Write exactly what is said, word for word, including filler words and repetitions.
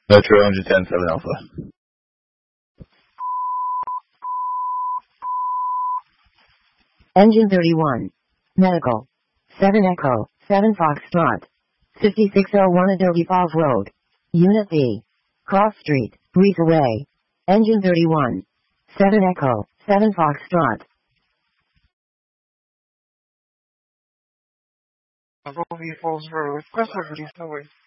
Metro Engine ten seven Alpha. Engine thirty-one. Medical. seven Echo, seven Foxtrot. fifty-six oh one Adobe Falls Road. Unit B. Cross Street, Breezeway. Engine thirty-one. seven Echo, seven Foxtrot. Adobe Falls Road, Cross Street, Breezeway.